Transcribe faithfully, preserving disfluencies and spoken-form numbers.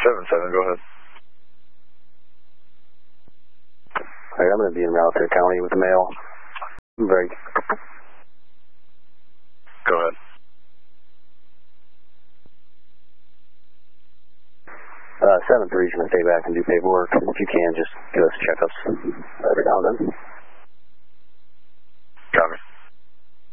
seven seven, go ahead. Alright, I'm going to be in Ralph County with the mail. Break. Go ahead. Uh, seven three is going to stay back and do paperwork. If you can, just give us checkups every now and then. Copy.